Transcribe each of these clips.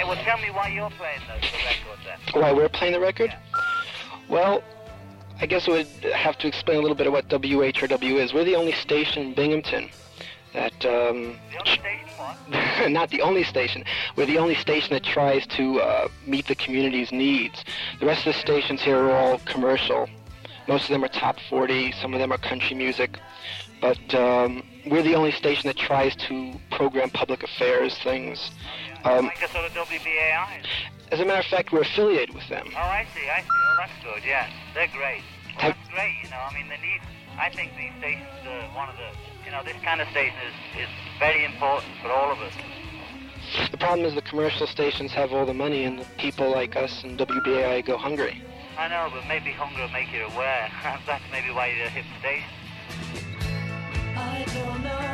Hey, well, tell me why you're playing the record then. Why we're playing the record? Yeah. Well, I guess I would have to explain a little bit of what WHRW is. We're the only station in Binghamton that... The only station what? Not the only station. We're the only station that tries to meet the community's needs. The rest of the stations here are all commercial. Most of them are top 40, some of them are country music. But we're the only station that tries to program public affairs things. Like a sort of WBAI? As a matter of fact, we're affiliated with them. Oh, I see. Oh, that's good, yes. They're great. Well, that's great, you know. I mean, I think these stations are one of the, this kind of station is very important for all of us. The problem is the commercial stations have all the money and the people like us and WBAI go hungry. I know, but maybe hunger will make you aware. That's maybe why you're a hip station. I don't know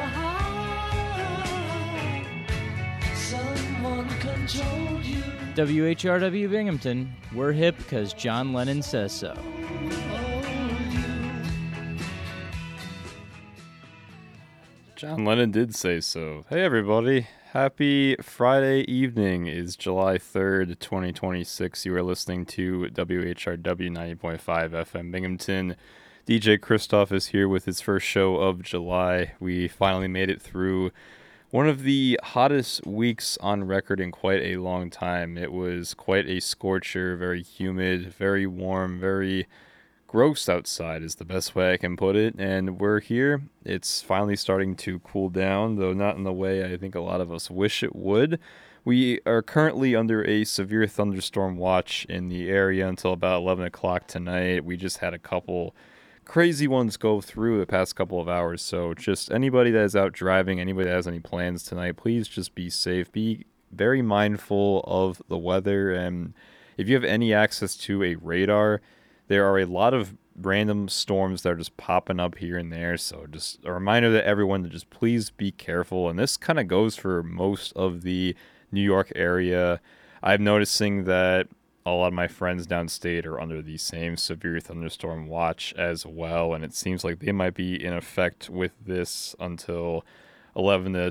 how someone controlled you. WHRW Binghamton, we're hip because John Lennon says so. John Lennon did say so. Hey everybody, happy Friday evening. Is July 3rd, 2026. You are listening to WHRW 90.5 FM Binghamton. DJ Christoph is here with his first show of July. We finally made it through one of the hottest weeks on record in quite a long time. It was quite a scorcher, very humid, very warm, very gross outside is the best way I can put it. And we're here. It's finally starting to cool down, though not in the way I think a lot of us wish it would. We are currently under a severe thunderstorm watch in the area until about 11 o'clock tonight. We just had a couple crazy ones go through the past couple of hours, so just anybody that is out driving, anybody that has any plans tonight, please just be safe, be very mindful of the weather, and if you have any access to a radar, there are a lot of random storms that are just popping up here and there, so just a reminder to everyone to just please be careful, and this kind of goes for most of the New York area. I'm noticing that a lot of my friends downstate are under the same severe thunderstorm watch as well, and it seems like they might be in effect with this until 11 to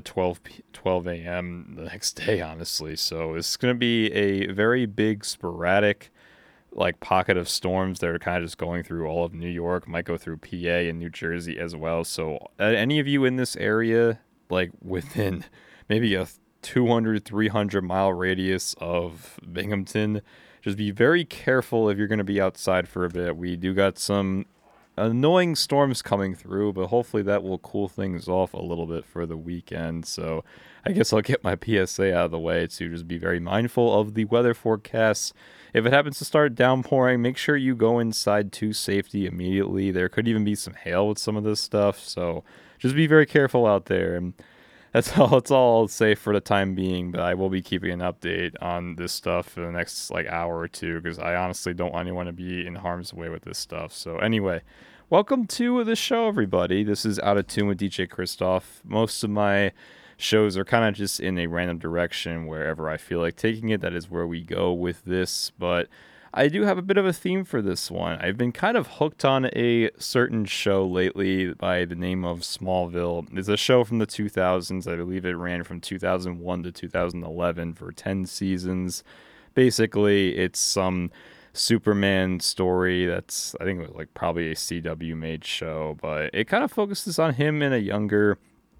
12 a.m. the next day, honestly. So it's going to be a very big sporadic pocket of storms that are kind of just going through all of New York, might go through PA and New Jersey as well. So any of you in this area, within maybe a 200, 300 mile radius of Binghamton, just be very careful if you're going to be outside for a bit. We do got some annoying storms coming through, but hopefully that will cool things off a little bit for the weekend. So I guess I'll get my PSA out of the way to just be very mindful of the weather forecasts. If it happens to start downpouring, make sure you go inside to safety immediately. There could even be some hail with some of this stuff, so just be very careful out there. And that's all I'll say for the time being, but I will be keeping an update on this stuff for the next hour or two, because I honestly don't want anyone to be in harm's way with this stuff. So anyway, welcome to the show, everybody. This is Out of Tune with DJ Christoph. Most of my shows are kind of just in a random direction wherever I feel like taking it. That is where we go with this, but I do have a bit of a theme for this one. I've been kind of hooked on a certain show lately by the name of Smallville. It's a show from the 2000s. I believe it ran from 2001 to 2011 for 10 seasons. Basically, it's some Superman story that's, I think it was probably a CW made show, but it kind of focuses on him in a younger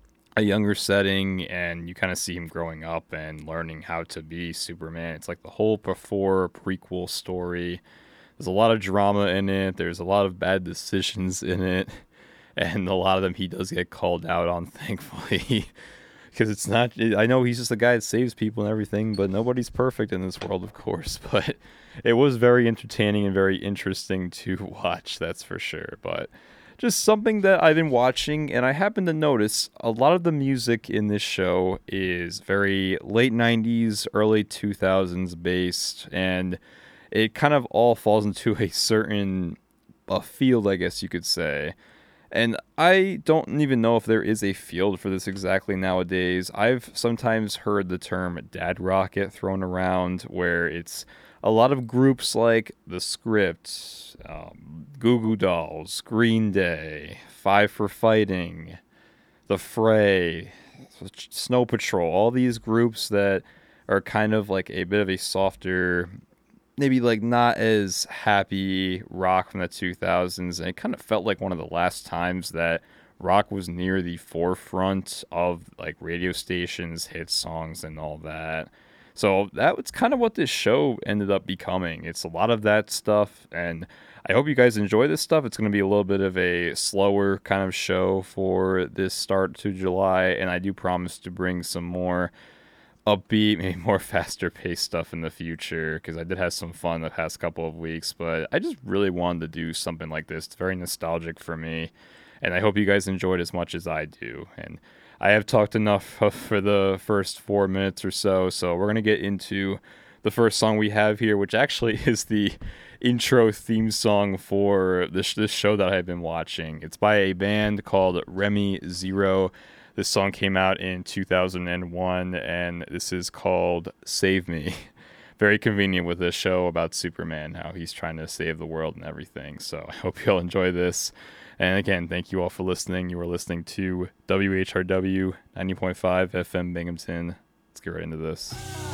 setting, and you kind of see him growing up and learning how to be Superman. It's like the whole before prequel story. There's a lot of drama in it. There's a lot of bad decisions in it, and a lot of them he does get called out on, thankfully, because it's not, I know he's just a guy that saves people and everything, but nobody's perfect in this world, of course. But it was very entertaining and very interesting to watch, that's for sure. But just something that I've been watching, and I happen to notice a lot of the music in this show is very late 90s, early 2000s based, and it kind of all falls into a certain field, I guess you could say. And I don't even know if there is a field for this exactly nowadays. I've sometimes heard the term dad rock get thrown around, where it's a lot of groups like The Script, Goo Goo Dolls, Green Day, Five for Fighting, The Fray, Snow Patrol, all these groups that are kind of like a bit of a softer, maybe like not as happy rock from the 2000s. And it kind of felt like one of the last times that rock was near the forefront of like radio stations, hit songs, and all that. So that was kind of what this show ended up becoming. It's a lot of that stuff, and I hope you guys enjoy this stuff. It's going to be a little bit of a slower kind of show for this start to July, and I do promise to bring some more upbeat, maybe more faster paced stuff in the future, because I did have some fun the past couple of weeks, but I just really wanted to do something like this. It's very nostalgic for me, and I hope you guys enjoyed as much as I do. And I have talked enough for the first 4 minutes or so, so we're going to get into the first song we have here, which actually is the intro theme song for this show that I've been watching. It's by a band called Remy Zero. This song came out in 2001, and this is called Save Me. Very convenient with this show about Superman, how he's trying to save the world and everything. So I hope you'll enjoy this. And again, thank you all for listening. You are listening to WHRW 90.5 FM Binghamton. Let's get right into this.